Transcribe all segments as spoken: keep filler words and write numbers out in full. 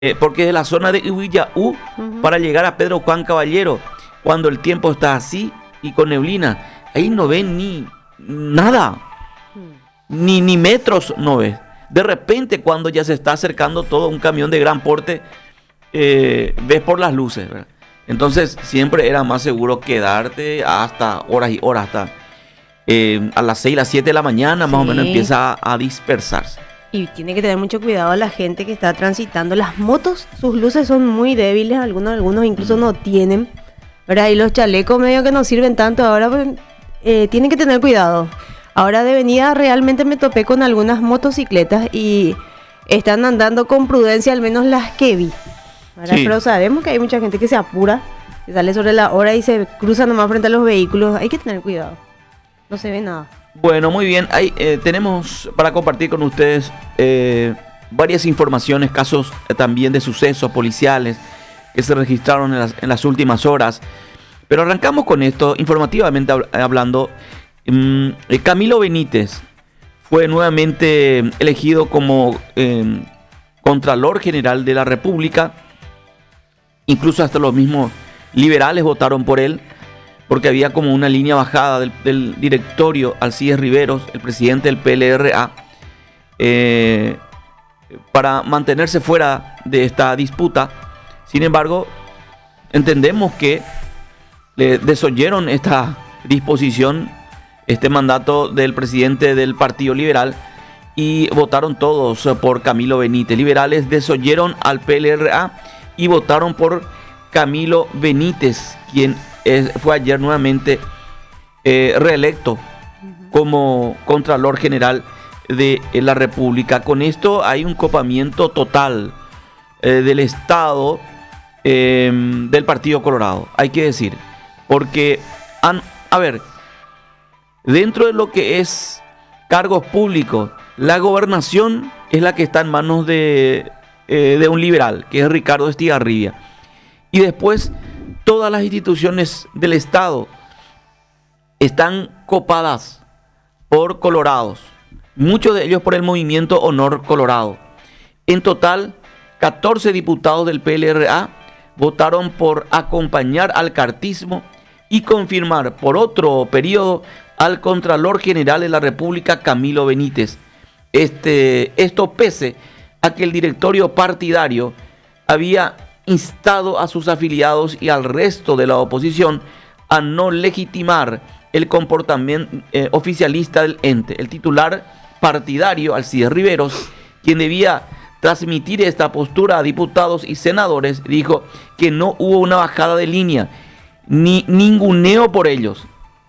Eh, porque de la zona de Iwillaú Ujú. para llegar a Pedro Juan Caballero, cuando el tiempo está así y con neblina, ahí no ven ni nada, Mm. ni, ni metros no ves. De repente, cuando ya se está acercando todo un camión de gran porte, eh, ves por las luces, ¿verdad? Entonces, siempre era más seguro quedarte hasta horas y horas, hasta eh, a las seis, las siete de la mañana, más o menos Sí. empieza a, a dispersarse. Y tiene que tener mucho cuidado la gente que está transitando. Las motos, sus luces son muy débiles, algunos, algunos incluso no tienen, ¿verdad? Y los chalecos medio que no sirven tanto. Ahora pues, eh, tienen que tener cuidado. Ahora de venida realmente me topé con algunas motocicletas y están andando con prudencia, al menos las que vi, ¿verdad? Sí. Pero sabemos que hay mucha gente que se apura, que sale sobre la hora y se cruza nomás frente a los vehículos. Hay que tener cuidado. No se ve nada. Bueno, muy bien. Ahí, eh, tenemos para compartir con ustedes eh, varias informaciones, casos eh, también de sucesos policiales que se registraron en las, en las últimas horas. Pero arrancamos con esto, informativamente hab- hablando. Mm, eh, Camilo Benítez fue nuevamente elegido como eh, Contralor General de la República. Incluso hasta los mismos liberales votaron por él, porque había como una línea bajada del, del directorio Alcides Riveros, el presidente del P L R A, eh, para mantenerse fuera de esta disputa. Sin embargo, entendemos que le desoyeron esta disposición, este mandato del presidente del Partido Liberal, y votaron todos por Camilo Benítez. Liberales desoyeron al P L R A y votaron por Camilo Benítez, quien es, fue ayer nuevamente eh, reelecto como Contralor General de eh, la República. Con esto hay un copamiento total eh, del Estado eh, del Partido Colorado, hay que decir. Porque, han, a ver, dentro de lo que es cargos públicos, la gobernación es la que está en manos de, eh, de un liberal, que es Ricardo Estigarribia. Y después, todas las instituciones del Estado están copadas por colorados, muchos de ellos por el movimiento Honor Colorado. En total, catorce diputados del P L R A votaron por acompañar al cartismo y confirmar por otro periodo al Contralor General de la República, Camilo Benítez. Este, esto pese a que el directorio partidario había instado a sus afiliados y al resto de la oposición a no legitimar el comportamiento eh, oficialista del ente. El titular partidario, Alcides Riveros, quien debía transmitir esta postura a diputados y senadores, dijo que no hubo una bajada de línea ni ninguneo por ellos.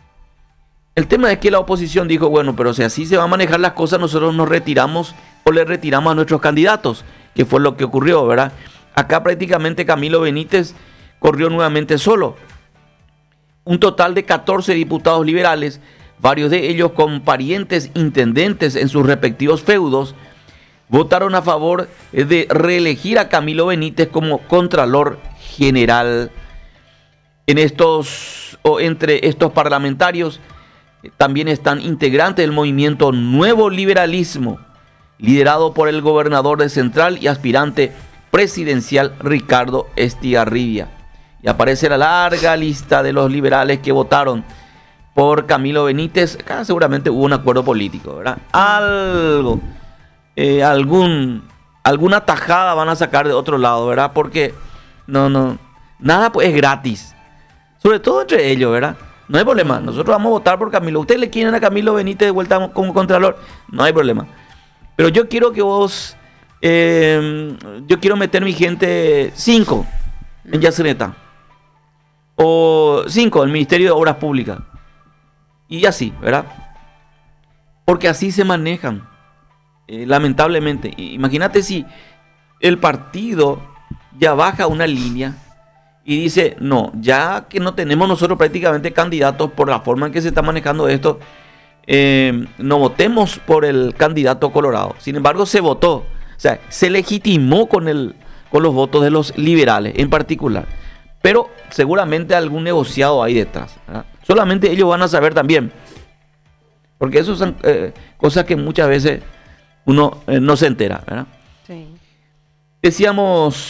El tema es que la oposición dijo, bueno, pero si así se van a manejar las cosas, nosotros nos retiramos o le retiramos a nuestros candidatos, que fue lo que ocurrió, ¿verdad? Acá prácticamente Camilo Benítez corrió nuevamente solo. Un total de catorce diputados liberales, varios de ellos con parientes intendentes en sus respectivos feudos, votaron a favor de reelegir a Camilo Benítez como Contralor General. En estos, o entre estos parlamentarios, también están integrantes del movimiento Nuevo Liberalismo, liderado por el gobernador de Central y aspirante presidencial Ricardo Estigarribia. Y aparece la larga lista de los liberales que votaron por Camilo Benítez. Acá seguramente hubo un acuerdo político, ¿verdad? Algo, eh, algún, alguna tajada van a sacar de otro lado, ¿verdad? Porque no, no, nada pues es gratis. Sobre todo entre ellos, ¿verdad? No hay problema. Nosotros vamos a votar por Camilo. ¿Ustedes le quieren a Camilo Benítez de vuelta como Contralor? No hay problema. Pero yo quiero que vos... Eh, yo quiero meter mi gente cinco en Yacyretá. O cinco en el Ministerio de Obras Públicas. Y así, ¿verdad? Porque así se manejan. Eh, lamentablemente. Imagínate si el partido ya baja una línea y dice, no, ya que no tenemos nosotros prácticamente candidatos por la forma en que se está manejando esto, eh, no votemos por el candidato colorado. Sin embargo, se votó. O sea, se legitimó con, el, con los votos de los liberales en particular. Pero seguramente algún negociado hay detrás, ¿verdad? Solamente ellos van a saber también. Porque eso son eh, cosas que muchas veces uno eh, no se entera, ¿verdad? Sí. Decíamos